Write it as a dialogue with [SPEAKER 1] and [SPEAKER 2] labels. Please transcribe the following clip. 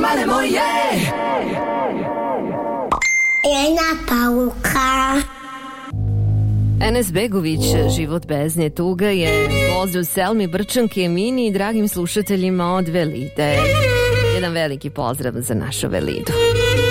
[SPEAKER 1] male moje.
[SPEAKER 2] Jedna pauka.
[SPEAKER 3] Enes Begović, Život bez nje tuga je pozdrav Selmi, Brčanke, Emini i dragim slušateljima od Velide. Jedan veliki pozdrav za našu Velidu.